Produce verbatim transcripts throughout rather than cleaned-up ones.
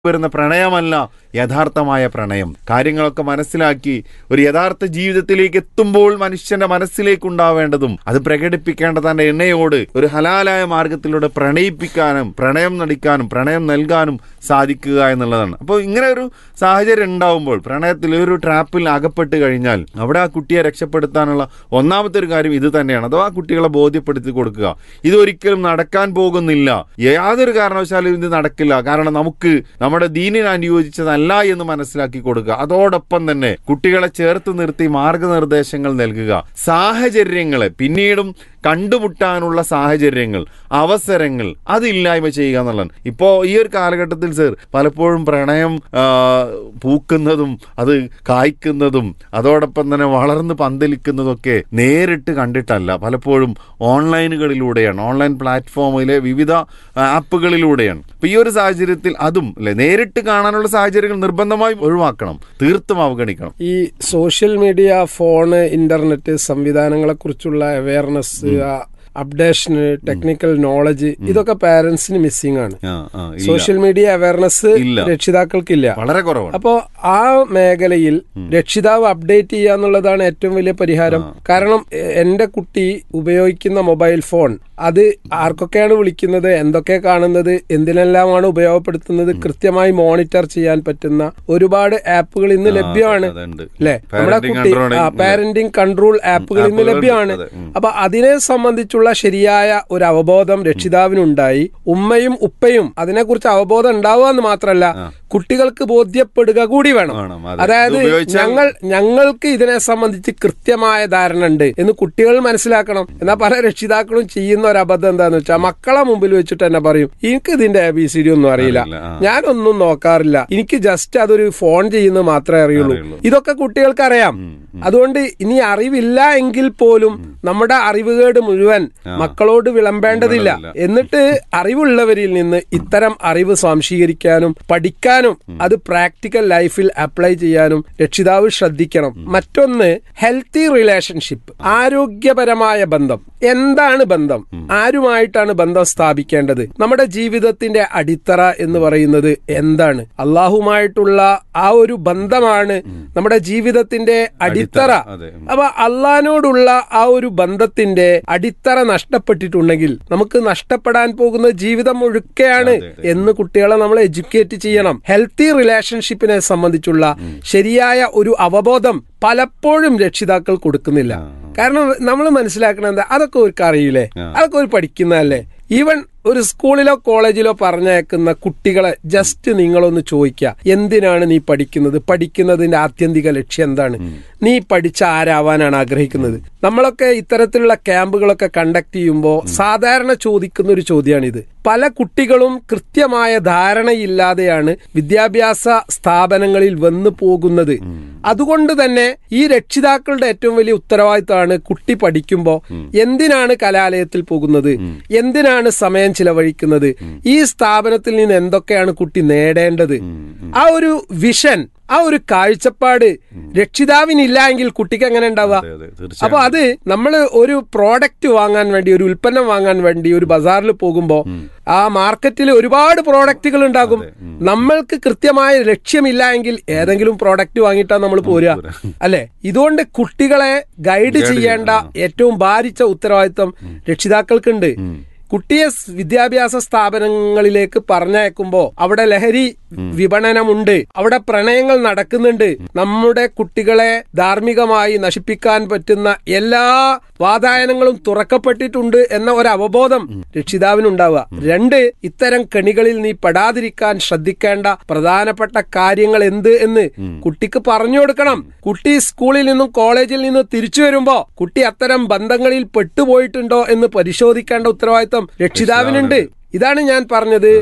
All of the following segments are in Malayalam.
വരുന്ന പ്രണയമല്ല യഥാർത്ഥമായ പ്രണയം. കാര്യങ്ങളൊക്കെ മനസ്സിലാക്കി ഒരു യഥാർത്ഥ ജീവിതത്തിലേക്ക് എത്തുമ്പോൾ മനുഷ്യന്റെ മനസ്സിലേക്കുണ്ടാവേണ്ടതും അത് പ്രകടിപ്പിക്കേണ്ട തന്റെ എണ്ണയോട് ഒരു ഹലാലായ മാർഗത്തിലൂടെ പ്രണയിപ്പിക്കാനും പ്രണയം നടിക്കാനും പ്രണയം നൽകാനും സാധിക്കുക എന്നുള്ളതാണ്. അപ്പോൾ ഇങ്ങനെ ഒരു സാഹചര്യം ഉണ്ടാവുമ്പോൾ പ്രണയത്തിൽ ഒരു ട്രാപ്പിൽ അകപ്പെട്ട് കഴിഞ്ഞാൽ അവിടെ ആ കുട്ടിയെ രക്ഷപ്പെടുത്താനുള്ള ഒന്നാമത്തെ ഒരു കാര്യം ഇത് തന്നെയാണ്. അഥവാ കുട്ടികളെ ബോധ്യപ്പെടുത്തി കൊടുക്കുക, ഇതൊരിക്കലും നടക്കാൻ പോകുന്നില്ല, യാതൊരു കാരണവശാലും ഇത് നടക്കില്ല, കാരണം നമുക്ക് നമ്മുടെ ദീനിന് അനുയോജിച്ചതല്ല എന്ന് മനസ്സിലാക്കി കൊടുക്കുക. അതോടൊപ്പം തന്നെ കുട്ടികളെ ചേർത്ത് നിർത്തി മാർഗനിർദ്ദേശങ്ങൾ നൽകുക, സാഹചര്യങ്ങളെ പിന്നീടും കണ്ടുമുട്ടാനുള്ള സാഹചര്യങ്ങൾ, അവസരങ്ങൾ അതില്ലായ്മ ചെയ്യുക എന്നുള്ളതാണ്. ഇപ്പോൾ ഈ ഒരു കാലഘട്ടത്തിൽ സർ പലപ്പോഴും പ്രണയം പൂക്കുന്നതും അത് കായ്ക്കുന്നതും അതോടൊപ്പം തന്നെ വളർന്ന് പന്തലിക്കുന്നതൊക്കെ നേരിട്ട് കണ്ടിട്ടല്ല, പലപ്പോഴും ഓൺലൈനുകളിലൂടെയാണ്, ഓൺലൈൻ പ്ലാറ്റ്ഫോമിലെ വിവിധ ആപ്പുകളിലൂടെയാണ്. അപ്പൊ ഈ ഒരു സാഹചര്യത്തിൽ അതും അല്ലെ നേരിട്ട് കാണാനുള്ള സാഹചര്യങ്ങൾ നിർബന്ധമായും ഒഴിവാക്കണം, തീർത്തും അവഗണിക്കണം. ഈ സോഷ്യൽ മീഡിയ, ഫോണ്, ഇന്റർനെറ്റ് സംവിധാനങ്ങളെ കുറിച്ചുള്ള അവയർനെസ്, അപ്ഡേഷന്, ടെക്നിക്കൽ നോളജ്, ഇതൊക്കെ പാരന്റ്സിന് മിസ്സിംഗ് ആണ്. സോഷ്യൽ മീഡിയ അവയർനെസ് രക്ഷിതാക്കൾക്കില്ല, വളരെ കുറവാണ്. അപ്പോ ആ മേഖലയിൽ രക്ഷിതാവ് അപ്ഡേറ്റ് ചെയ്യുക എന്നുള്ളതാണ് ഏറ്റവും വലിയ പരിഹാരം. കാരണം എന്റെ കുട്ടി ഉപയോഗിക്കുന്ന മൊബൈൽ ഫോൺ അത് ആർക്കൊക്കെയാണ് വിളിക്കുന്നത്, എന്തൊക്കെ കാണുന്നത്, എന്തിനെല്ലാമാണ് ഉപയോഗപ്പെടുത്തുന്നത് കൃത്യമായി മോണിറ്റർ ചെയ്യാൻ പറ്റുന്ന ഒരുപാട് ആപ്പുകൾ ഇന്ന് ലഭ്യമാണ് അല്ലെ. നമ്മുടെ കുട്ടി പാരന്റിംഗ് കൺട്രോൾ ആപ്പുകൾ ഇന്ന് ലഭ്യമാണ്. അപ്പൊ അതിനെ സംബന്ധിച്ചുള്ള ശരിയായ ഒരു അവബോധം രക്ഷിതാവിനുണ്ടായി, ഉമ്മയും ഉപ്പയും അതിനെക്കുറിച്ച് അവബോധം ഉണ്ടാവുക എന്ന് മാത്രമല്ല കുട്ടികൾക്ക് ബോധ്യപ്പെടുക കൂടി വേണം. അതായത് ഞങ്ങൾ ഞങ്ങൾക്ക് ഇതിനെ സംബന്ധിച്ച് കൃത്യമായ ധാരണ ഉണ്ട് എന്ന് കുട്ടികൾ മനസ്സിലാക്കണം. എന്നാൽ പല രക്ഷിതാക്കളും ചെയ്യുന്ന ഒരു അബദ്ധം എന്താന്ന് വെച്ചാൽ മക്കളെ മുമ്പിൽ വെച്ചിട്ട് തന്നെ പറയും, എനിക്ക് ഇതിന്റെ എ ബി സി ഡി ഒന്നും അറിയില്ല, ഞാനൊന്നും നോക്കാറില്ല, എനിക്ക് ജസ്റ്റ് അതൊരു ഫോൺ ചെയ്യുന്നത് മാത്രമേ അറിയുള്ളൂ. ഇതൊക്കെ കുട്ടികൾക്ക് അറിയാം. അതുകൊണ്ട് ഇനി അറിവില്ല എങ്കിൽ പോലും നമ്മുടെ അറിവുകേട് മുഴുവൻ മക്കളോട് വിളമ്പേണ്ടതില്ല. എന്നിട്ട് അറിവുള്ളവരിൽ നിന്ന് ഇത്തരം അറിവ് സ്വാംശീകരിക്കാനും പഠിക്കാനും അത് പ്രാക്ടിക്കൽ ലൈഫിൽ അപ്ലൈ ചെയ്യാനും രക്ഷിതാവ് ശ്രദ്ധിക്കണം. മറ്റൊന്ന് ഹെൽത്തി റിലേഷൻഷിപ്പ്, ആരോഗ്യപരമായ ബന്ധം. എന്താണ് ബന്ധം? ആരുമായിട്ടാണ് ബന്ധം സ്ഥാപിക്കേണ്ടത്? നമ്മുടെ ജീവിതത്തിന്റെ അടിത്തറ എന്ന് പറയുന്നത് എന്താണ്? അള്ളാഹുമായിട്ടുള്ള ആ ഒരു ബന്ധമാണ് നമ്മുടെ ജീവിതത്തിന്റെ അടിത്തറ. അപ്പൊ അള്ളാഹിനോടുള്ള ആ ഒരു ബന്ധത്തിന്റെ അടിത്തറ നഷ്ടപ്പെട്ടിട്ടുണ്ടെങ്കിൽ നമുക്ക് നഷ്ടപ്പെടാൻ പോകുന്ന ജീവിതം മുഴുക്കെയാണ് എന്ന് കുട്ടികളെ നമ്മൾ എഡ്യൂക്കേറ്റ് ചെയ്യണം. ഹെൽത്തി റിലേഷൻഷിപ്പിനെ സംബന്ധിച്ചുള്ള ശരിയായ ഒരു അവബോധം പലപ്പോഴും രക്ഷിതാക്കൾ കൊടുക്കുന്നില്ല. കാരണം നമ്മൾ മനസ്സിലാക്കണം എന്താ, അതൊക്കെ അവർക്ക് അറിയില്ലേ, അതൊക്കെ അവർ പഠിക്കുന്നതല്ലേ. ഈവൻ ഒരു സ്കൂളിലോ കോളേജിലോ പറഞ്ഞയക്കുന്ന കുട്ടികളെ ജസ്റ്റ് നിങ്ങളൊന്ന് ചോദിക്കുക, എന്തിനാണ് നീ പഠിക്കുന്നത്, പഠിക്കുന്നതിന്റെ ആത്യന്തിക ലക്ഷ്യം എന്താണ്, നീ പഠിച്ച ആരാവാനാണ് ആഗ്രഹിക്കുന്നത്? നമ്മളൊക്കെ ഇത്തരത്തിലുള്ള ക്യാമ്പുകളൊക്കെ കണ്ടക്ട് ചെയ്യുമ്പോൾ സാധാരണ ചോദിക്കുന്ന ഒരു ചോദ്യമാണിത്. പല കുട്ടികളും കൃത്യമായ ധാരണയില്ലാതെയാണ് വിദ്യാഭ്യാസ സ്ഥാപനങ്ങളിൽ വന്നു പോകുന്നത്. അതുകൊണ്ട് തന്നെ ഈ രക്ഷിതാക്കളുടെ ഏറ്റവും വലിയ ഉത്തരവാദിത്തമാണ് കുട്ടി പഠിക്കുമ്പോൾ എന്തിനാണ് കലാലയത്തിൽ പോകുന്നത്, എന്തിനാണ് സമയം ചിലവഴിക്കുന്നത്, ഈ സ്ഥാപനത്തിൽ നിന്ന് എന്തൊക്കെയാണ് കുട്ടി നേടേണ്ടത്, ആ ഒരു വിഷൻ, ആ ഒരു കാഴ്ചപ്പാട് രക്ഷിതാവിനില്ല എങ്കിൽ കുട്ടിക്ക് എങ്ങനെ ഉണ്ടാവുക? അപ്പൊ അത് നമ്മൾ ഒരു പ്രോഡക്റ്റ് വാങ്ങാൻ വേണ്ടി, ഒരു ഉൽപ്പന്നം വാങ്ങാൻ വേണ്ടി ഒരു ബസാറിൽ പോകുമ്പോൾ ആ മാർക്കറ്റിൽ ഒരുപാട് പ്രോഡക്റ്റുകൾ ഉണ്ടാകും. നമ്മൾക്ക് കൃത്യമായ ലക്ഷ്യമില്ല എങ്കിൽ ഏതെങ്കിലും പ്രോഡക്റ്റ് വാങ്ങിയിട്ടാണ് നമ്മൾ പോരുക അല്ലെ. ഇതുകൊണ്ട് കുട്ടികളെ ഗൈഡ് ചെയ്യേണ്ട ഏറ്റവും ഭാരിച്ച ഉത്തരവാദിത്വം രക്ഷിതാക്കൾക്കുണ്ട്. കുട്ടിയെ വിദ്യാഭ്യാസ സ്ഥാപനങ്ങളിലേക്ക് പറഞ്ഞയക്കുമ്പോ അവിടെ ലഹരി വിപണനമുണ്ട്, അവിടെ പ്രണയങ്ങൾ നടക്കുന്നുണ്ട്, നമ്മുടെ കുട്ടികളെ ധാർമ്മികമായി നശിപ്പിക്കാൻ പറ്റുന്ന എല്ലാ വാതായനങ്ങളും തുറക്കപ്പെട്ടിട്ടുണ്ട് എന്ന ഒരു അവബോധം രക്ഷിതാവിനുണ്ടാവുക. രണ്ട്, ഇത്തരം കെണികളിൽ നീ പെടാതിരിക്കാൻ ശ്രദ്ധിക്കേണ്ട പ്രധാനപ്പെട്ട കാര്യങ്ങൾ എന്ത് എന്ന് കുട്ടിക്ക് പറഞ്ഞു കൊടുക്കണം. കുട്ടി സ്കൂളിൽ നിന്നും കോളേജിൽ നിന്നും തിരിച്ചു വരുമ്പോ കുട്ടി അത്തരം ബന്ധങ്ങളിൽ പെട്ടുപോയിട്ടുണ്ടോ എന്ന് പരിശോധിക്കേണ്ട ഉത്തരവാദിത്തം രക്ഷിതാവിനുണ്ട്. ഇതാണ് ഞാൻ പറഞ്ഞത്,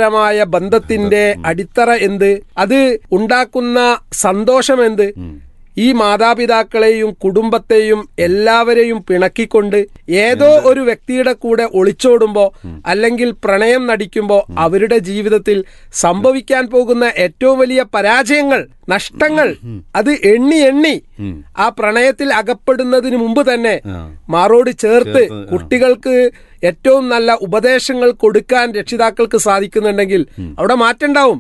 ആരോഗ്യപരമായ ബന്ധത്തിന്റെ അടിത്തറ എന്ത്, അത് ഉണ്ടാക്കുന്ന സന്തോഷം എന്ത്, ഈ മാതാപിതാക്കളെയും കുടുംബത്തെയും എല്ലാവരെയും പിണക്കിക്കൊണ്ട് ഏതോ ഒരു വ്യക്തിയുടെ കൂടെ ഒളിച്ചോടുമ്പോ അല്ലെങ്കിൽ പ്രണയം നടിക്കുമ്പോ അവരുടെ ജീവിതത്തിൽ സംഭവിക്കാൻ പോകുന്ന ഏറ്റവും വലിയ പരാജയങ്ങൾ, നഷ്ടങ്ങൾ അത് എണ്ണി എണ്ണി ആ പ്രണയത്തിൽ അകപ്പെടുന്നതിന് മുമ്പ് തന്നെ മാറോട് ചേർത്ത് കുട്ടികൾക്ക് ഏറ്റവും നല്ല ഉപദേശങ്ങൾ കൊടുക്കാൻ രക്ഷിതാക്കൾക്ക് സാധിക്കുന്നുണ്ടെങ്കിൽ അവിടെ മാറ്റം ഉണ്ടാവും.